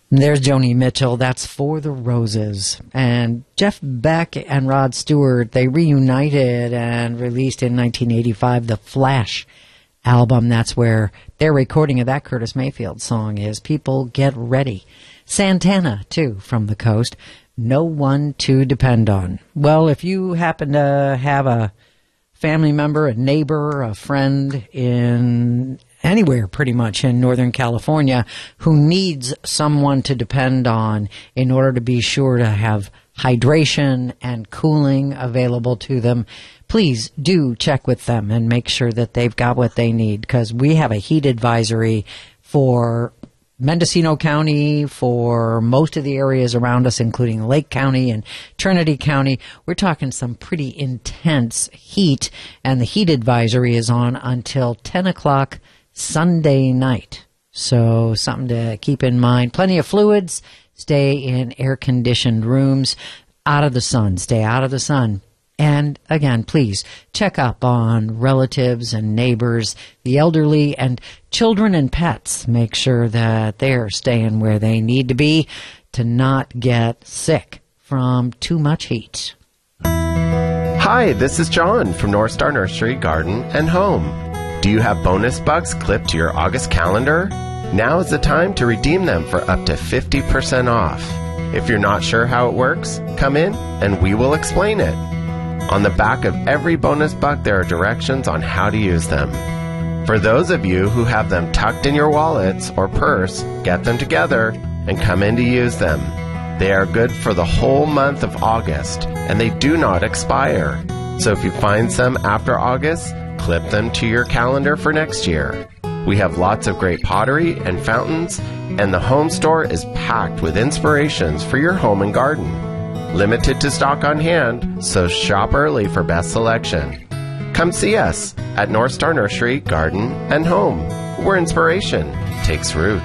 There's Joni Mitchell. That's For the Roses. And Jeff Beck and Rod Stewart, they reunited and released in 1985 the Flash album. That's where their recording of that Curtis Mayfield song is. People Get Ready. Santana, too, from the coast. No One to Depend On. Well, if you happen to have a family member, a neighbor, a friend in anywhere pretty much in Northern California who needs someone to depend on in order to be sure to have hydration and cooling available to them, please do check with them and make sure that they've got what they need, because we have a heat advisory for Mendocino County, for most of the areas around us, including Lake County and Trinity County. We're talking some pretty intense heat, and the heat advisory is on until 10 o'clock Sunday night. So something to keep in mind. Plenty of fluids. Stay in air-conditioned rooms. Out of the sun. Stay out of the sun. And again, please check up on relatives and neighbors, the elderly, and children and pets. Make sure that they're staying where they need to be to not get sick from too much heat. Hi, this is John from North Star Nursery, Garden and Home. Do you have bonus bucks clipped to your August calendar? Now is the time to redeem them for up to 50% off. If you're not sure how it works, come in and we will explain it. On the back of every bonus buck, there are directions on how to use them. For those of you who have them tucked in your wallets or purse, get them together and come in to use them. They are good for the whole month of August, and they do not expire. So if you find some after August, clip them to your calendar for next year. We have lots of great pottery and fountains, and the home store is packed with inspirations for your home and garden. Limited to stock on hand, so shop early for best selection. Come see us at North Star Nursery, Garden and Home, where inspiration takes root.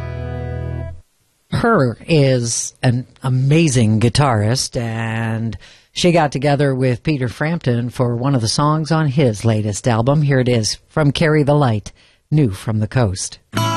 Her is an amazing guitarist, and she got together with Peter Frampton for one of the songs on his latest album. Here it is from Carry the Light, new from the coast.